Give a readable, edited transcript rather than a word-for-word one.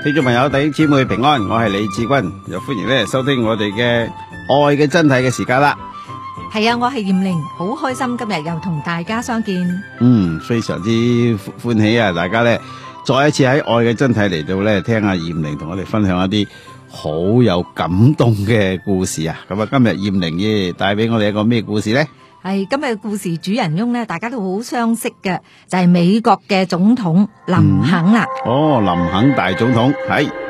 聽眾朋友、弟兄姊妹平安，我係李志君，又歡迎咧收聽我哋嘅愛嘅真諦嘅時間啦。 係啊，我係艷玲，好開心今日又同大家相見。 非常之歡喜啊！大家咧再一次喺愛嘅真諦嚟到咧聽下艷玲同我哋分享一啲好有感動嘅故事啊！咁啊，今日艷玲耶帶俾我哋一個咩故事咧？ 係今日嘅故事主人翁咧，大家都好相識嘅，就係美國嘅總統林肯啦。 林肯大總統係。